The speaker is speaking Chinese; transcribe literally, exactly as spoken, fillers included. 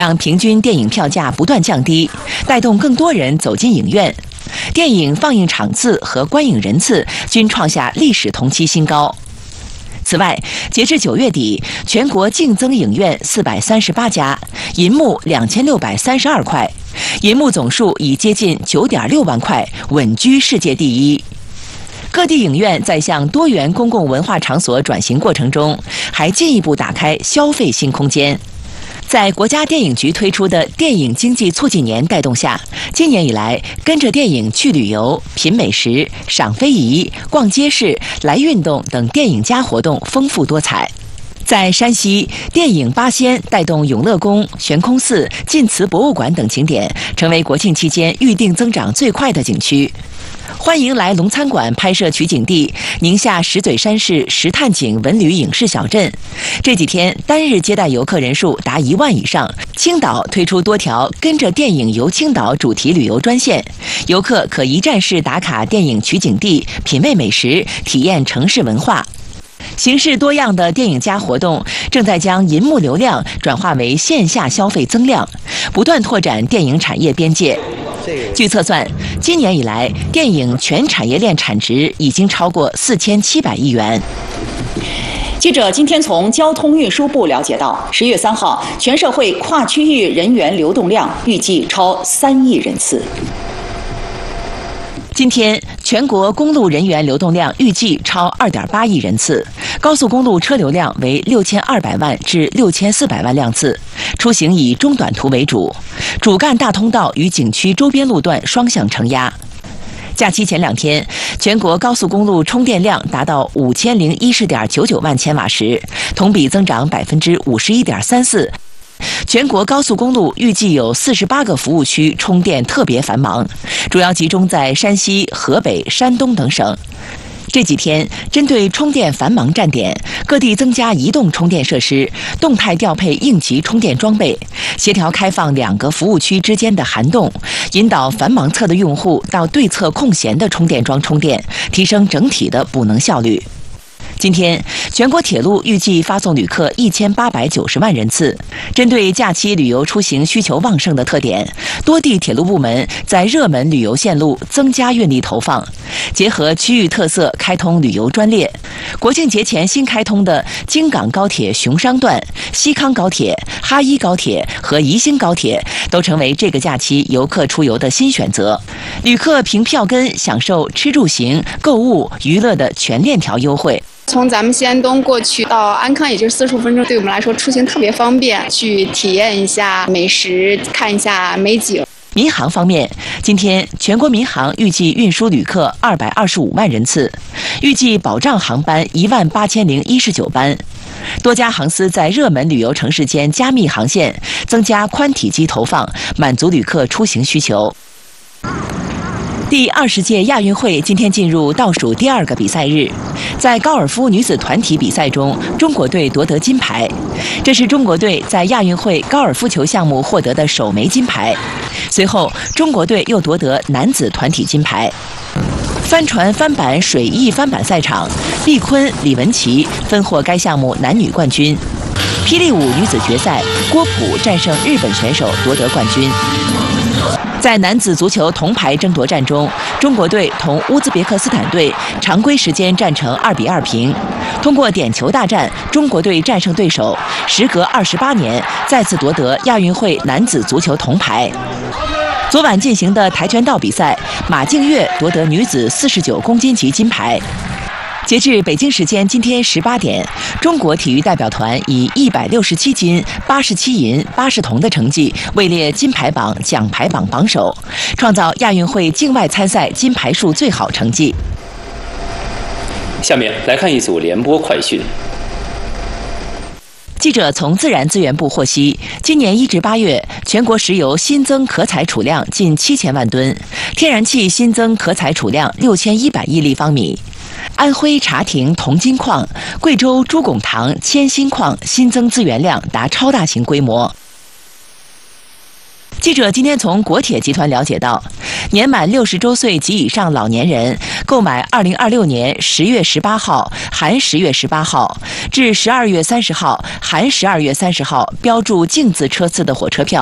让平均电影票价不断降低，带动更多人走进影院。电影放映场次和观影人次均创下历史同期新高。此外，截至九月底，全国净增影院四百三十八家，银幕两千六百三十二块，银幕总数已接近九点六万块，稳居世界第一。各地影院在向多元公共文化场所转型过程中，还进一步打开消费新空间。在国家电影局推出的电影经济促进年带动下，今年以来，跟着电影去旅游、品美食、赏非遗、逛街市、来运动等电影加活动丰富多彩。在山西，电影八仙带动永乐宫、悬空寺、晋祠博物馆等景点成为国庆期间预订增长最快的景区。欢迎来龙餐馆拍摄取景地宁夏石嘴山市石炭井文旅影视小镇，这几天单日接待游客人数达一万以上。青岛推出多条跟着电影游青岛主题旅游专线，游客可一站式打卡电影取景地，品味美食，体验城市文化。形式多样的电影加活动正在将银幕流量转化为线下消费增量，不断拓展电影产业边界。据测算，今年以来，电影全产业链产值已经超过四千七百亿元。 记者今天从交通运输部了解到，十月三号，全社会跨区域人员流动量预计超三亿人次。 今天，全国公路人员流动量预计超二点八亿人次，高速公路车流量为六千二百万至六千四百万辆次，出行以中短途为主，主干大通道与景区周边路段双向承压。假期前两天，全国高速公路充电量达到五千零一十点九九万千瓦时，同比增长百分之五十一点三四。全国高速公路预计有四十八个服务区充电特别繁忙，主要集中在山西、河北、山东等省。这几天，针对充电繁忙站点，各地增加移动充电设施，动态调配应急充电装备，协调开放两个服务区之间的涵洞，引导繁忙侧的用户到对侧空闲的充电桩充电，提升整体的补能效率。今天，全国铁路预计发送旅客一千八百九十万人次。针对假期旅游出行需求旺盛的特点，多地铁路部门在热门旅游线路增加运力投放，结合区域特色开通旅游专列。国庆节前新开通的京港高铁雄商段、西康高铁、哈一高铁和宜兴高铁都成为这个假期游客出游的新选择。旅客凭票根享受吃住行、购物、娱乐的全链条优惠。 从咱们西安东过去到安康，也就是四十五分钟，对我们来说出行特别方便，去体验一下美食，看一下美景。 民航方面，今天全国民航预计运输旅客二百二十五万人次，预计保障航班一万八千零一十九班。多家航司在热门旅游城市间加密航线，增加宽体机投放，满足旅客出行需求。第二十届亚运会今天进入倒数第二个比赛日，在高尔夫女子团体比赛中，中国队夺得金牌，这是中国队在亚运会高尔夫球项目获得的首枚金牌。随后，中国队又夺得男子团体金牌。帆船翻板水翼翻板赛场，毕坤、李文琪分获该项目男女冠军。霹雳舞女子决赛，郭璞战胜日本选手夺得冠军。在男子足球铜牌争夺战中，中国队同乌兹别克斯坦队常规时间战成二比二平。通过点球大战，中国队战胜对手，时隔二十八年再次夺得亚运会男子足球铜牌。昨晚进行的跆拳道比赛，马静月夺得女子四十九公斤级金牌。截至北京时间今天十八点，中国体育代表团以一百六十七金、八十七银、八十铜的成绩位列金牌榜、奖牌榜榜首，创造亚运会境外参赛金牌数最好成绩。 下面来看一组联播快讯。 记者从自然资源部获悉，今年一至八月，全国石油新增可采储量近七千万吨，天然气新增可采储量六千一百亿立方米。安徽茶亭铜金矿、贵州朱拱塘铅锌矿新增资源量达超大型规模。 记者今天从国铁集团了解到，年满六十周岁及以上老年人购买二零二六年十月十八号含十月十八号至十二月三十号含十二月三十号标注净字车次的火车票，